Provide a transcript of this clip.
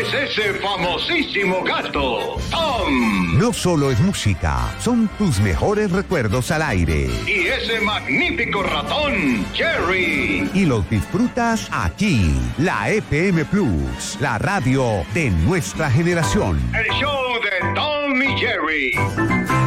es ese famosísimo gato, Tom. No solo es música, son tus mejores recuerdos al aire. Y ese magnífico ratón, Jerry. Y los disfrutas aquí, la FM Plus, la radio de nuestra generación. El show de Tom y Jerry.